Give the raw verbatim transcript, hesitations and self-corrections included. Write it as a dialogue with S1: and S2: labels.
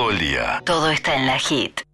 S1: todo el día.
S2: Todo está en la Hit.